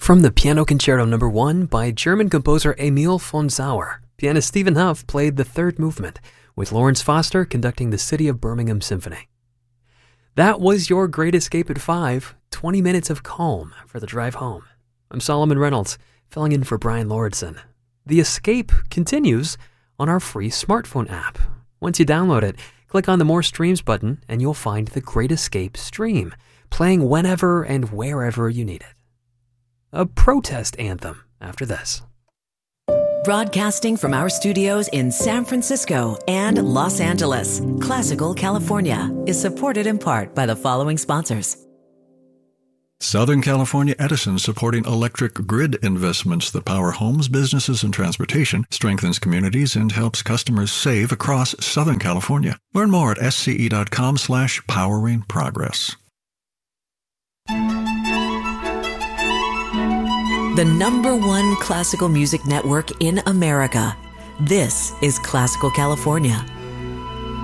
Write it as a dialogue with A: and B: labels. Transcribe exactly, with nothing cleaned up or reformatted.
A: From the Piano Concerto Number one by German composer Emil von Sauer, pianist Stephen Huff played the third movement, with Lawrence Foster conducting the City of Birmingham Symphony. That was your Great Escape at five, twenty minutes of calm for the drive home. I'm Solomon Reynolds, filling in for Brian Lordson. The Escape continues on our free smartphone app. Once you download it, click on the More Streams button and you'll find the Great Escape stream, playing whenever and wherever you need it. A protest anthem after this.
B: Broadcasting from our studios in San Francisco and Los Angeles, Classical California is supported in part by the following sponsors.
C: Southern California Edison, supporting electric grid investments that power homes, businesses, and transportation, strengthens communities, and helps customers save across Southern California. Learn more at sce.com slash powering progress.
B: The number one classical music network in America. This is Classical California.